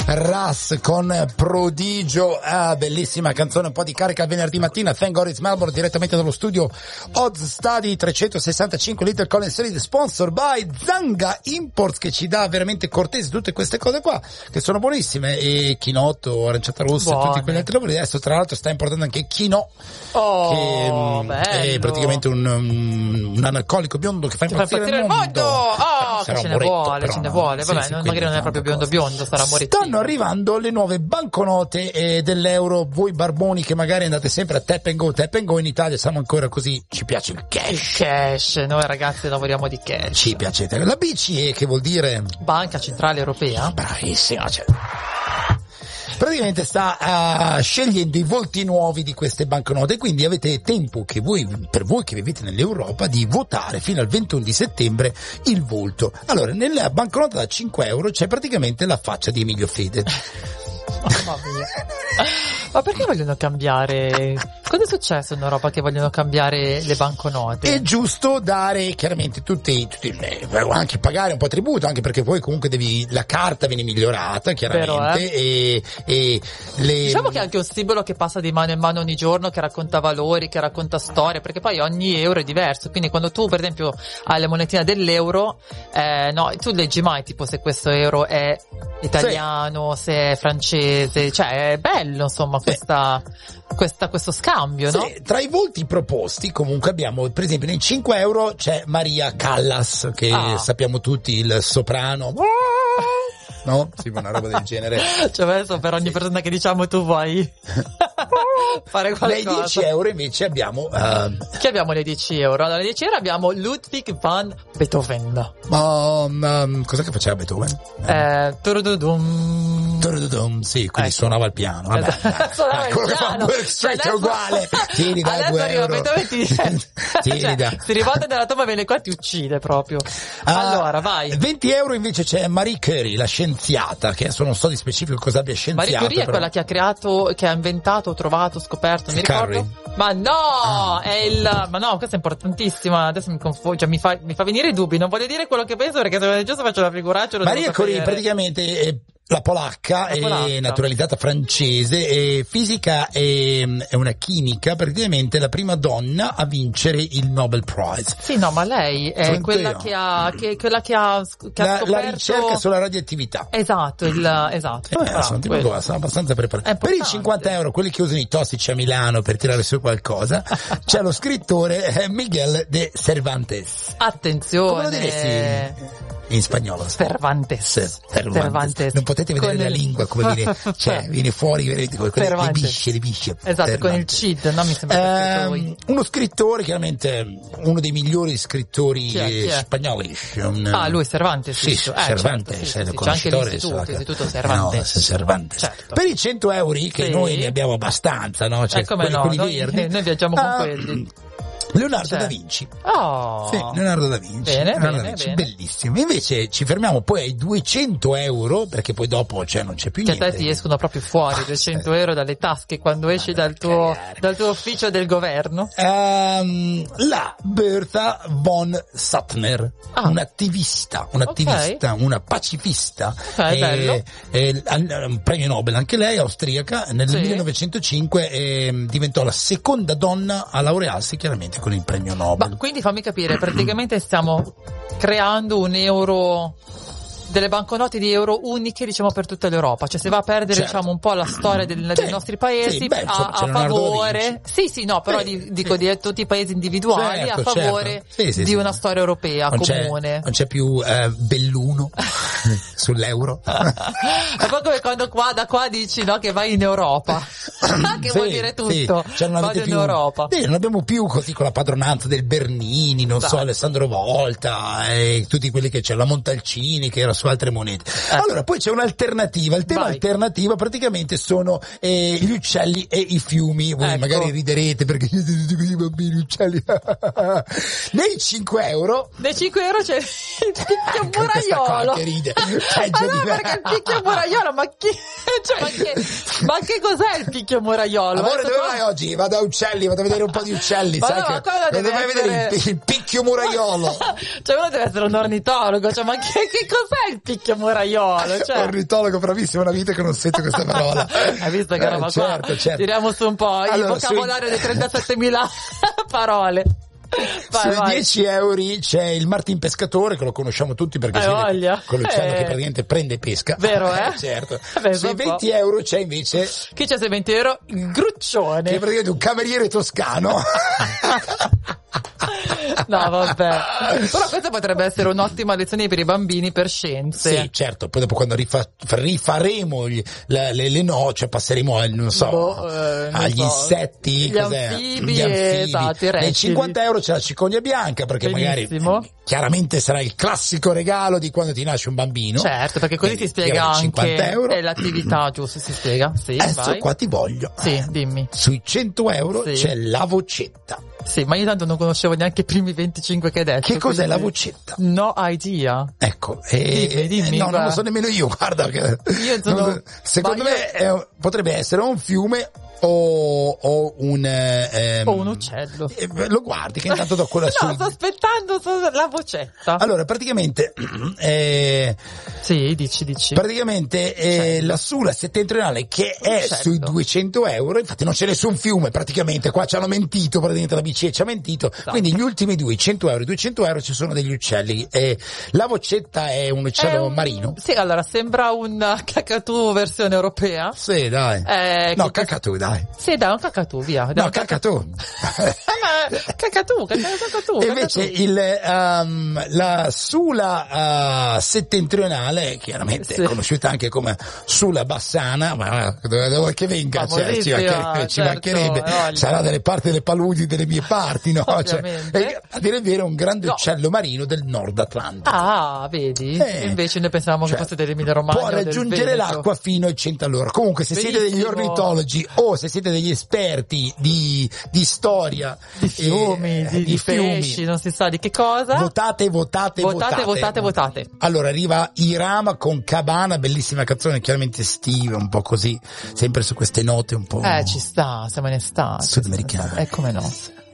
Russ con Prodigio, bellissima canzone, un po' di carica al venerdì mattina. Thank God It's Melbourne, direttamente dallo studio Odds Study 365 Little Collins Series, sponsor by Zanga Imports, che ci dà veramente cortesi tutte queste cose qua che sono buonissime, e chinotto, aranciata rossa, e tutti quegli altri lavori. Adesso tra l'altro sta importando anche Chino, che è praticamente un analcolico biondo che fa impazzire il mondo. Che ce ne vuole, vabbè, sì, magari non è proprio biondo, sarà morettino. Stanno arrivando le nuove banconote dell'euro. Voi barboni che magari andate sempre a tap and go, in Italia siamo ancora così, ci piace il cash. Noi ragazzi lavoriamo di cash. Ci piace. La BCE, che vuol dire Banca Centrale Europea, bravissima, praticamente sta scegliendo i volti nuovi di queste banconote, quindi avete tempo per voi che vivete nell'Europa di votare fino al 21 di settembre il volto. Allora, nella banconota da 5 euro c'è praticamente la faccia di Emilio Fede. Mamma mia. Ma perché vogliono cambiare? Cosa è successo in Europa che vogliono cambiare le banconote? È giusto dare chiaramente tutti anche pagare un po' tributo, anche perché poi comunque la carta viene migliorata chiaramente. E diciamo che è anche un simbolo che passa di mano in mano ogni giorno, che racconta valori, che racconta storie, perché poi ogni euro è diverso, quindi quando tu per esempio hai la monetina dell'euro, tu leggi mai tipo se questo euro è italiano, se è francese, cioè è bello insomma questo scambio, no? Sì, tra i volti proposti comunque abbiamo, per esempio nei 5 euro c'è Maria Callas, che sappiamo tutti, il soprano, no? Sì, una roba del genere. Cioè adesso per ogni persona che diciamo tu vuoi fare qualcosa. Nei 10 euro invece abbiamo chi abbiamo nei 10 euro? Allora nei 10 euro abbiamo Ludwig van Beethoven. Cos'è che faceva Beethoven? Turududum, sì, quindi suonava il piano. Vabbè, suonava il quello piano. Che fa Straight è uguale. Tieni da 2 euro. Beethoven ti dice, si rivolta nella tomba, viene qua e ti uccide proprio. Allora vai. 20 euro invece c'è Marie Curie, la scienziata, che adesso non so di specifico cosa abbia scienziato. Marie Curie è quella che ha creato, che ha inventato, trovato, scoperto, mi ricordo. Ma no, ma no, questa è importantissima. Adesso mi confondo, cioè mi fa venire i dubbi. Non voglio dire quello che penso, perché se non è giusto faccio la figuraccia. Marie Curie praticamente la polacca è naturalizzata francese, è fisica e è una chimica, praticamente la prima donna a vincere il Nobel Prize. Sì, no, ma lei è quella che ha scoperto la ricerca sulla radioattività. Esatto. Sono abbastanza preparato. Per i 50 euro, quelli che usano i tossici a Milano per tirare su qualcosa, c'è lo scrittore Miguel de Cervantes. Attenzione. Come lo diresti in spagnolo? Cervantes. Non potete vedere la lingua come viene fuori, le bisce. Esatto, Cervantes. Con il CID, no? Mi sembra lui. Uno scrittore, chiaramente uno dei migliori scrittori spagnoli. Lui Cervantes. Sì, Cervantes, c'è anche l'istituto Cervantes. Cervantes. Certo. Per i 100 euro che noi ne abbiamo abbastanza, no? Cioè, quelli verdi. Noi viaggiamo con quelli. Leonardo da Vinci. Sì, Leonardo da Vinci. Bene. Bellissimo. Invece ci fermiamo poi ai 200 euro, perché poi dopo non c'è più niente. Che a te ti escono proprio fuori 200 euro dalle tasche quando esci dal tuo ufficio del governo. La Bertha von Suttner, un'attivista, una pacifista. Bello. Un premio Nobel anche lei, austriaca. Nel 1905 diventò la seconda donna a laurearsi chiaramente con il premio Nobel. Ma quindi fammi capire, praticamente stiamo creando un euro, delle banconote di euro uniche, diciamo, per tutta l'Europa. Cioè, se va a perdere, diciamo, un po' la storia dei nostri paesi, a favore. Però dico di tutti i paesi individuali, a favore di una storia europea comune. Non c'è più Belluno sull'euro. È un po' come quando da qua dici, no, che vai in Europa. Che vuol dire tutto. Vado in Europa. Non abbiamo più così con la padronanza del Bernini, Alessandro Volta e tutti quelli che c'è, la Montalcini che era su altre monete. Allora, poi c'è un'alternativa. Il tema alternativo praticamente sono gli uccelli e i fiumi. Voi magari riderete perché io dico i bambini uccelli. Nei 5 euro c'è il picchio muraiolo. Che ride. Perché il picchio muraiolo, ma che cos'è il picchio muraiolo? Amore, dove vai oggi? Vado a uccelli, vado a vedere un po' di uccelli. Dove vedere il picchio muraiolo? Cioè uno deve essere un ornitologo, ma che cos'è il picchio moraiolo, cioè. Ornitologo bravissimo, una vita che non sento questa parola. Hai visto che roba certo, qua? certo. Tiriamo su un po' il vocabolario di 37.000 parole. Sui 10 euro c'è il Martin Pescatore, che lo conosciamo tutti perché quell'uccello che praticamente prende e pesca. Vero, certo. Beh, sui 20 euro c'è invece... Chi c'è sui 20 euro? Il gruccione. Che è praticamente un cameriere toscano. No, vabbè. Però questa potrebbe essere un'ottima lezione per i bambini per scienze. Sì, certo. Poi dopo quando rifaremo le no, cioè passeremo agli insetti, gli anfibi. Esatto, nei 50 euro c'è la cicogna bianca, perché benissimo. Magari chiaramente sarà il classico regalo di quando ti nasce un bambino. Certo, perché così si spiega anche 50 euro. È l'attività, giusto, si spiega. Sì, adesso vai. qua ti voglio. Sì, dimmi. Sui 100 euro c'è la vocetta. Sì, ma io tanto non conoscevo neanche i primi 25 che hai detto. Che cos'è la vocetta? No idea. Ecco, dimmi, no, non lo so nemmeno io, guarda. Secondo me potrebbe essere un fiume o un uccello. Lo guardi che intanto do quella No, sto aspettando la vocetta. Allora, praticamente sì, dici. Praticamente la Sula settentrionale, che è sui 200 euro, infatti non c'è nessun fiume praticamente, qua ci hanno mentito, praticamente la BCE ci ha mentito, esatto. Quindi gli ultimi due, 100 euro e 200 euro, ci sono degli uccelli. La vocetta è un uccello marino. Sì, allora sembra un cacatù versione europea. Sì, dai. No, cacatù, dai. Sì, dai, un cacatù, via. No, cacatù. Cacatù. E invece la Sula settentrionale, chiaramente è conosciuta anche come Sula bassana, ma dove che venga, ci mancherebbe, sarà delle parti delle paludi delle mie parti, no? Cioè, a dire il vero, un grande uccello marino del Nord Atlantico. Ah, vedi? Invece noi pensavamo che fosse dell'Emilia Romagna. Può raggiungere l'acqua fino ai 100 all'ora. Comunque, se siete degli ornitologi o se siete degli esperti di storia, di fiumi, di pesci, non si sa di che cosa, votate. Allora arriva Irama con Cabana, bellissima canzone, chiaramente estiva, un po' così, sempre su queste note un po'. Ci sta, siamo in estate. Sudamericane. Come no.